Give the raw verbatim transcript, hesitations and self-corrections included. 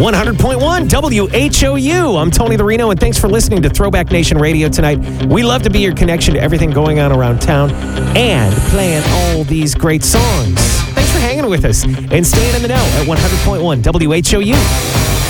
one hundred point one W H O U. I'm Tony the Reno, and thanks for listening to Throwback Nation Radio tonight. We love to be your connection to everything going on around town and playing all these great songs. Thanks for hanging with us and staying in the know at one hundred point one W H O U.